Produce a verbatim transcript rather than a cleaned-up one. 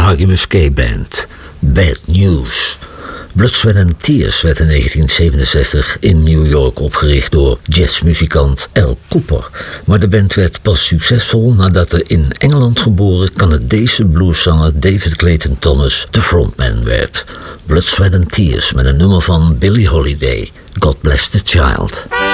Harvey Musquet Band. Bad News. Blood, Sweat and Tears werd in negentien zevenenzestig in New York opgericht door jazzmuzikant Al Cooper. Maar de band werd pas succesvol nadat de in Engeland geboren Canadese blueszanger David Clayton Thomas de frontman werd. Blood, Sweat and Tears met een nummer van Billie Holiday, God Bless the Child.